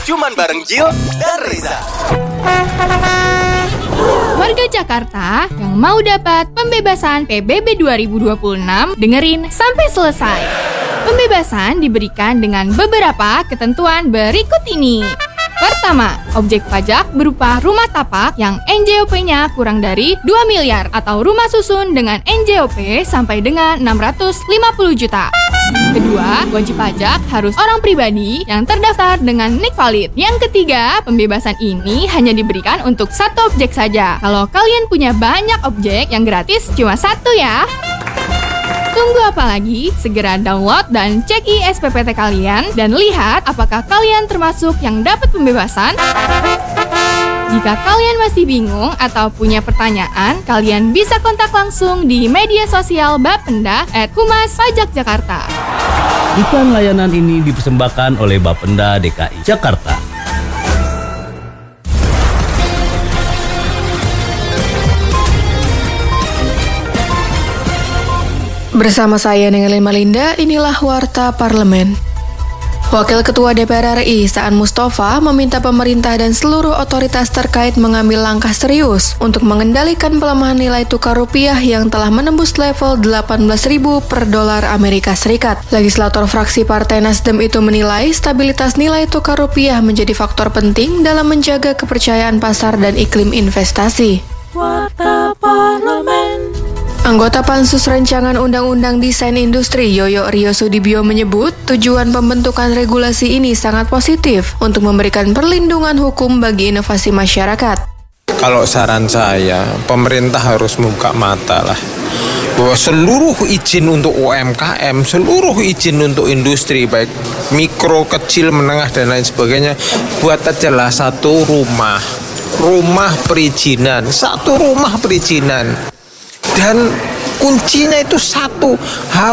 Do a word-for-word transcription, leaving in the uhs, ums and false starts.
Cuman bareng Gio dan Reza. Warga Jakarta yang mau dapat pembebasan P B B dua ribu dua puluh enam, dengerin sampai selesai. Pembebasan diberikan dengan beberapa ketentuan berikut ini. Pertama, objek pajak berupa rumah tapak yang N J O P-nya kurang dari dua miliar atau rumah susun dengan N J O P sampai dengan enam ratus lima puluh juta. Kedua, wajib pajak harus orang pribadi yang terdaftar dengan nik valid. Yang ketiga, pembebasan ini hanya diberikan untuk satu objek saja. Kalau kalian punya banyak objek, yang gratis cuma satu ya. Tunggu apa lagi? Segera download dan cek i S P P T kalian dan lihat apakah kalian termasuk yang dapat pembebasan. Jika kalian masih bingung atau punya pertanyaan, kalian bisa kontak langsung di media sosial Bapenda at Humas Pajak Jakarta. Iklan layanan ini dipersembahkan oleh Bapenda D K I Jakarta. Bersama saya Nengelin Malinda, inilah Warta Parlemen. Wakil Ketua D P R R I, Saan Mustafa, meminta pemerintah dan seluruh otoritas terkait mengambil langkah serius untuk mengendalikan pelemahan nilai tukar rupiah yang telah menembus level delapan belas ribu per dolar Amerika Serikat. Legislator fraksi Partai Nasdem itu menilai stabilitas nilai tukar rupiah menjadi faktor penting dalam menjaga kepercayaan pasar dan iklim investasi. Warta Parlemen. Anggota Pansus Rancangan Undang-Undang Desain Industri Yoyo Ryo Sudibyo menyebut tujuan pembentukan regulasi ini sangat positif untuk memberikan perlindungan hukum bagi inovasi masyarakat. Kalau saran saya, pemerintah harus membuka mata lah bahwa seluruh izin untuk U M K M, seluruh izin untuk industri baik mikro, kecil, menengah dan lain sebagainya, buat aja lah satu rumah, rumah perizinan, satu rumah perizinan. Dan kuncinya itu satu,